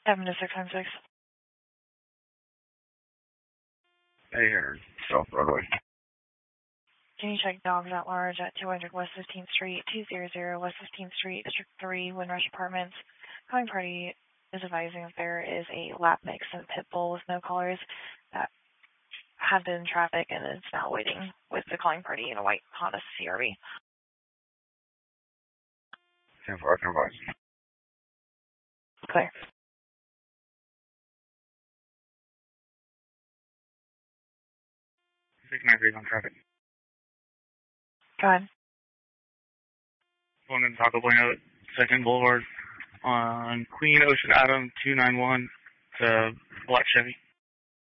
7 to 616. Hey, here, South Broadway. Can you check dogs at large at 200 West 15th Street, 200 West 15th Street, District 3, Windrush Apartments. Calling party is advising if there is a lap mix and pit bull with no collars that have been in traffic and is now waiting with the calling party in a white Honda CRV. 10-4, can advise. Clear. 693 on traffic. Go ahead. Going in Taco Bueno, 2nd Boulevard on Queen Ocean Atom 291 to Black Chevy.